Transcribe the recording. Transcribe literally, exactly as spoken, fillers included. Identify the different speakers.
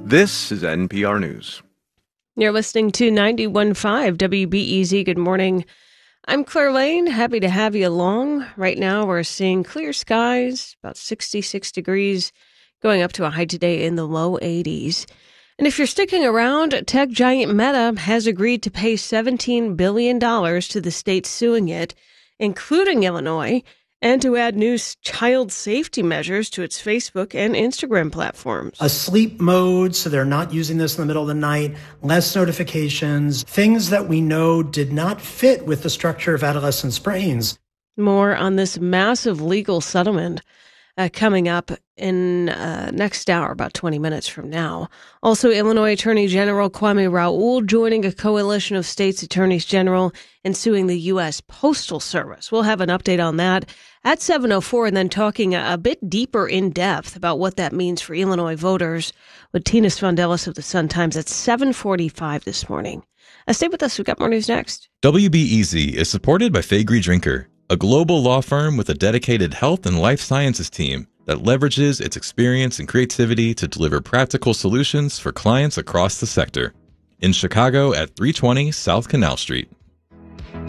Speaker 1: This is N P R News.
Speaker 2: You're listening to ninety-one point five W B E Z. Good morning. I'm Claire Lane. Happy to have you along. Right now, we're seeing clear skies, about sixty-six degrees, going up to a high today in the low eighties. And if you're sticking around, tech giant Meta has agreed to pay seventeen billion dollars to the states suing it, including Illinois, and to add new child safety measures to its Facebook and Instagram platforms.
Speaker 3: A sleep mode, so they're not using this in the middle of the night, less notifications, things that we know did not fit with the structure of adolescents' brains.
Speaker 2: More on this massive legal settlement uh, coming up in uh, next hour, about twenty minutes from now. Also, Illinois Attorney General Kwame Raoul joining a coalition of states' attorneys general and suing the U S Postal Service. We'll have an update on that at seven oh four, and then talking a, a bit deeper in depth about what that means for Illinois voters with Tina Sfondelis of the Sun-Times at seven forty-five this morning. Uh, stay with us. We've got more news next.
Speaker 4: W B E Z is supported by Faegre Drinker, a global law firm with a dedicated health and life sciences team that leverages its experience and creativity to deliver practical solutions for clients across the sector. In Chicago at three twenty South Canal Street.